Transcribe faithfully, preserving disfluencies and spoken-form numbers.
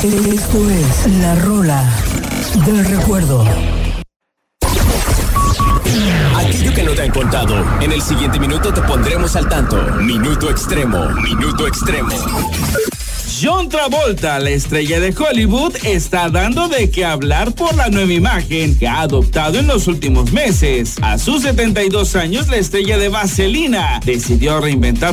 Esto es La Rola del Recuerdo. Aquello que no te han contado, en el siguiente minuto te pondremos al tanto. Minuto Extremo, Minuto Extremo. John Travolta, la estrella de Hollywood, está dando de qué hablar por la nueva imagen que ha adoptado en los últimos meses. A sus setenta y dos años, la estrella de Vaselina decidió reinventar